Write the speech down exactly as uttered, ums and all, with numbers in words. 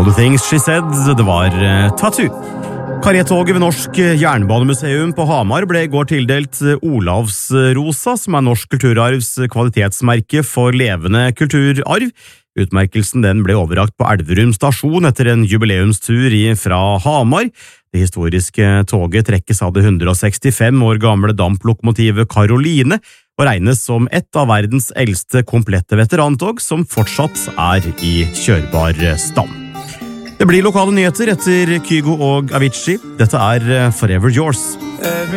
All the things she said, det var uh, Tattoo. Karetoget ved Norsk Jernbanemuseum på Hamar ble i går tildelt Olavsrosa, som er Norsk Kulturarvs kvalitetsmerke for levende kulturarv. Utmerkelsen den ble overrakt på Elverum stasjon etter en jubileumstur fra Hamar. Det historiske toget trekkes av det hundre og sekstifem år gamle damplokomotivet Karoline, og regnes som et av verdens eldste komplette veterantog som fortsatt er i kjørbar stand. Det blir lokale nyheter etter Kygo og Avicii. Dette er Forever Yours.